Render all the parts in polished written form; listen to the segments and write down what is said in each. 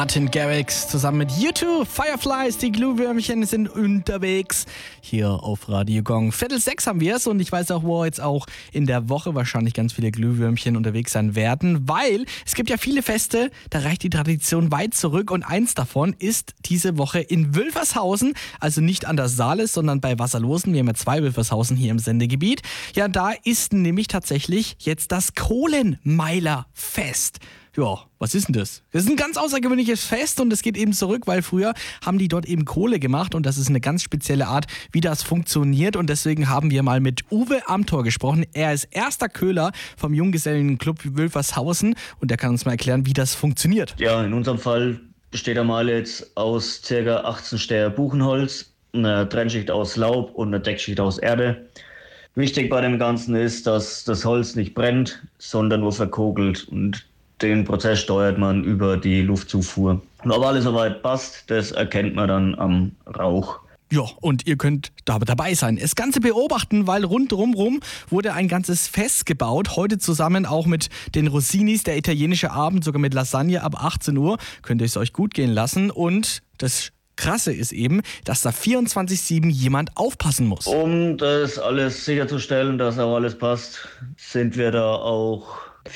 Martin Garrix zusammen mit U2, Fireflies, die Glühwürmchen sind unterwegs hier auf Radio Gong. 5:45 haben wir es und ich weiß auch, wo jetzt auch in der Woche wahrscheinlich ganz viele Glühwürmchen unterwegs sein werden, weil es gibt ja viele Feste, da reicht die Tradition weit zurück und eins davon ist diese Woche in Wülfershausen, also nicht an der Saale, sondern bei Wasserlosen. Wir haben ja 2 Wülfershausen hier im Sendegebiet. Ja, da ist nämlich tatsächlich jetzt das Kohlenmeilerfest. Ja, was ist denn das? Das ist ein ganz außergewöhnliches Fest und es geht eben zurück, weil früher haben die dort eben Kohle gemacht und das ist eine ganz spezielle Art, wie das funktioniert und deswegen haben wir mal mit Uwe Amthor gesprochen. Er ist erster Köhler vom Junggesellenclub Wülfershausen und der kann uns mal erklären, wie das funktioniert. Ja, in unserem Fall besteht der Maler jetzt aus ca. 18 Stäbe Buchenholz, einer Trennschicht aus Laub und einer Deckschicht aus Erde. Wichtig bei dem Ganzen ist, dass das Holz nicht brennt, sondern nur verkogelt und den Prozess steuert man über die Luftzufuhr. Und ob alles soweit passt, das erkennt man dann am Rauch. Ja, und ihr könnt da dabei sein. Das Ganze beobachten, weil rundherum wurde ein ganzes Fest gebaut. Heute zusammen auch mit den Rossinis, der italienische Abend, sogar mit Lasagne ab 18 Uhr. Könnt ihr es euch gut gehen lassen. Und das Krasse ist eben, dass da 24/7 jemand aufpassen muss. Um das alles sicherzustellen, dass auch alles passt, sind wir da auch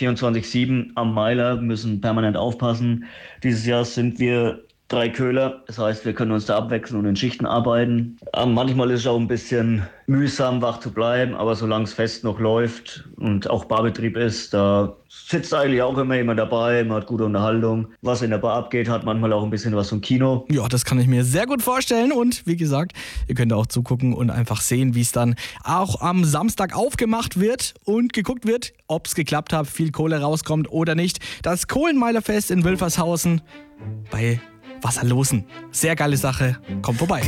24/7 am Meiler, müssen permanent aufpassen. Dieses Jahr sind wir 3 Köhler, das heißt, wir können uns da abwechseln und in Schichten arbeiten. Manchmal ist es auch ein bisschen mühsam, wach zu bleiben, aber solange das Fest noch läuft und auch Barbetrieb ist, da sitzt eigentlich auch immer jemand dabei, man hat gute Unterhaltung. Was in der Bar abgeht, hat manchmal auch ein bisschen was vom Kino. Ja, das kann ich mir sehr gut vorstellen und wie gesagt, ihr könnt auch zugucken und einfach sehen, wie es dann auch am Samstag aufgemacht wird und geguckt wird, ob es geklappt hat, viel Kohle rauskommt oder nicht. Das Kohlenmeilerfest in Wülfershausen bei Wasserlosen. Sehr geile Sache. Kommt vorbei.